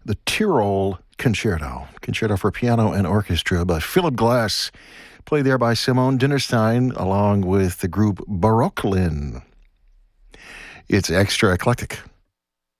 the Tyrol Concerto for piano and orchestra by Philip Glass, played there by Simone Dinnerstein along with the group Barocklin. It's extra eclectic.